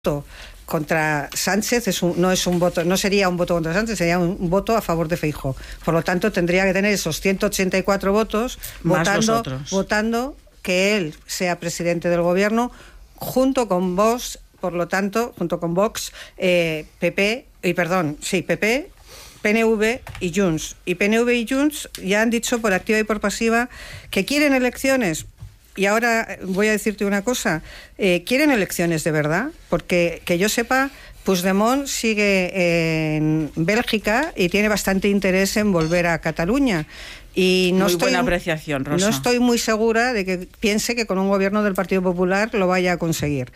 contra Sánchez no sería un voto contra Sánchez, sería un voto a favor de Feijóo. Por lo tanto, tendría que tener esos 184 votos votando que él sea presidente del gobierno junto con Vox, PP, PNV y Junts. Y PNV y Junts ya han dicho por activa y por pasiva que quieren elecciones. Y ahora voy a decirte una cosa, ¿quieren elecciones de verdad? Porque que yo sepa, Puigdemont sigue en Bélgica y tiene bastante interés en volver a Cataluña. Y buena apreciación, Rosa. No estoy muy segura de que piense que con un gobierno del Partido Popular lo vaya a conseguir.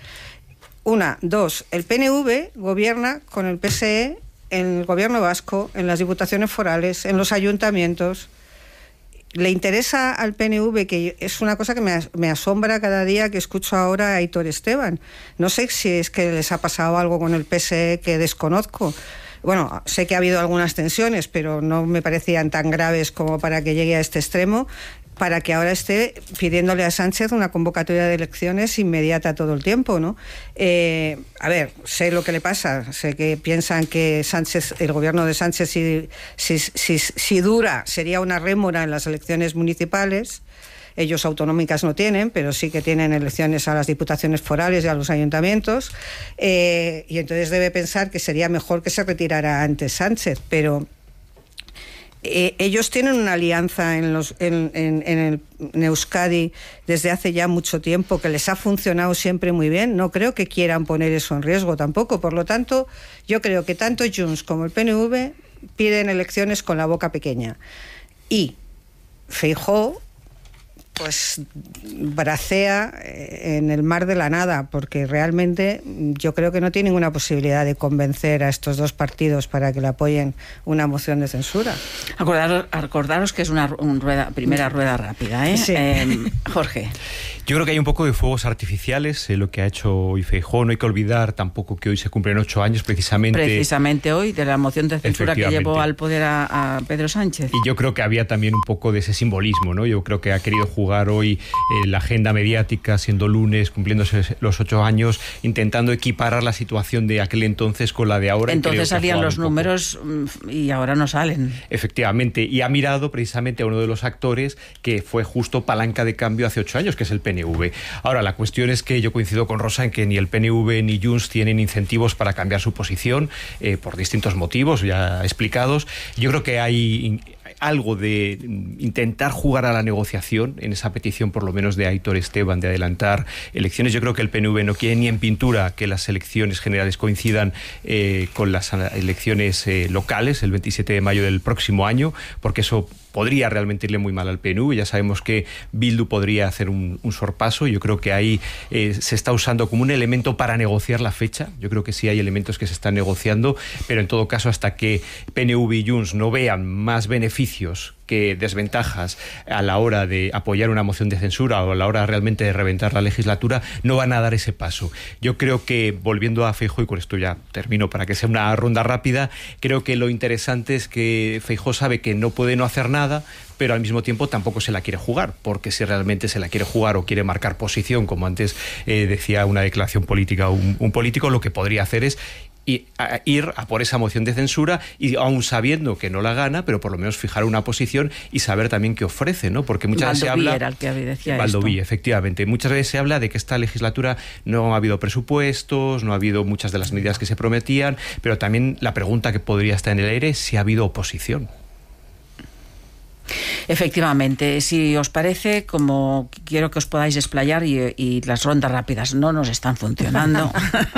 Dos, el PNV gobierna con el PSE en el gobierno vasco, en las diputaciones forales, en los ayuntamientos. Le interesa al PNV, que es una cosa que me asombra cada día que escucho ahora a Aitor Esteban. No sé si es que les ha pasado algo con el PSE que desconozco. Bueno, sé que ha habido algunas tensiones, pero no me parecían tan graves como para que llegue a este extremo, para que ahora esté pidiéndole a Sánchez una convocatoria de elecciones inmediata todo el tiempo, ¿no? A ver, sé lo que le pasa, sé que piensan que el gobierno de Sánchez, si dura, sería una rémora en las elecciones municipales. Ellos autonómicas no tienen, pero sí que tienen elecciones a las diputaciones forales y a los ayuntamientos, y entonces debe pensar que sería mejor que se retirara antes Sánchez, pero ellos tienen una alianza en Euskadi desde hace ya mucho tiempo que les ha funcionado siempre muy bien. No creo que quieran poner eso en riesgo tampoco. Por lo tanto, yo creo que tanto Junts como el PNV piden elecciones con la boca pequeña. Y Feijóo pues bracea en el mar de la nada, porque realmente yo creo que no tiene ninguna posibilidad de convencer a estos dos partidos para que le apoyen una moción de censura. Acordaros que es una primera rueda rápida, ¿eh? Sí. Jorge. Yo creo que hay un poco de fuegos artificiales lo que ha hecho hoy Feijóo. No hay que olvidar tampoco que hoy se cumplen 8 años precisamente hoy de la moción de censura que llevó al poder a Pedro Sánchez. Y yo creo que había también un poco de ese simbolismo, ¿no? Yo creo que ha querido jugar hoy la agenda mediática, siendo lunes, cumpliéndose los 8 años, intentando equiparar la situación de aquel entonces con la de ahora. Entonces salían los números y ahora no salen. Efectivamente, y ha mirado precisamente a uno de los actores que fue justo palanca de cambio hace 8 años, que es el PNV. Ahora, la cuestión es que yo coincido con Rosa en que ni el PNV ni Junts tienen incentivos para cambiar su posición por distintos motivos ya explicados. Yo creo que hay algo de intentar jugar a la negociación en esa petición, por lo menos de Aitor Esteban, de adelantar elecciones. Yo creo que el PNV no quiere ni en pintura que las elecciones generales coincidan con las elecciones locales el 27 de mayo del próximo año, porque eso podría realmente irle muy mal al PNV. Ya sabemos que Bildu podría hacer un sorpaso. Yo creo que ahí se está usando como un elemento para negociar la fecha. Yo creo que sí hay elementos que se están negociando, pero en todo caso, hasta que PNV y Junts no vean más beneficios que desventajas a la hora de apoyar una moción de censura o a la hora realmente de reventar la legislatura, no van a dar ese paso. Yo creo que, volviendo a Feijóo, y con esto ya termino para que sea una ronda rápida, creo que lo interesante es que Feijóo sabe que no puede no hacer nada, pero al mismo tiempo tampoco se la quiere jugar, porque si realmente se la quiere jugar o quiere marcar posición, como antes decía una declaración política un político, lo que podría hacer es ir a por esa moción de censura, y aún sabiendo que no la gana, pero por lo menos fijar una posición y saber también qué ofrece, ¿no? Porque muchas veces se habla... era el que decía Baldoví, esto. Efectivamente. Muchas veces se habla de que esta legislatura no ha habido presupuestos, no ha habido muchas de las medidas que se prometían, pero también la pregunta que podría estar en el aire es si ha habido oposición. Efectivamente, si os parece, como quiero que os podáis explayar y las rondas rápidas no nos están funcionando,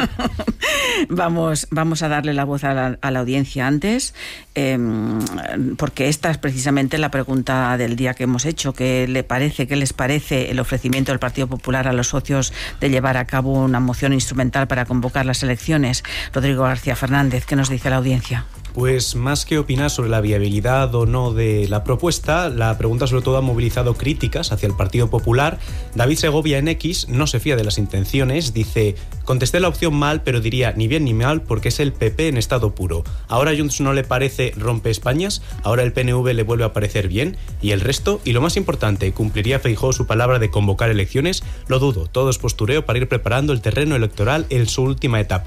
vamos a darle la voz a la audiencia antes, porque esta es precisamente la pregunta del día que hemos hecho. ¿Qué les parece el ofrecimiento del Partido Popular a los socios de llevar a cabo una moción instrumental para convocar las elecciones? Rodrigo García Fernández, ¿qué nos dice la audiencia? Pues más que opinar sobre la viabilidad o no de la propuesta, la pregunta sobre todo ha movilizado críticas hacia el Partido Popular. David Segovia en X no se fía de las intenciones, dice: contesté la opción mal, pero diría ni bien ni mal porque es el PP en estado puro. Ahora a Junts no le parece rompe Españas, ahora el PNV le vuelve a parecer bien, y el resto, y lo más importante, ¿cumpliría Feijóo su palabra de convocar elecciones? Lo dudo, todo es postureo para ir preparando el terreno electoral en su última etapa.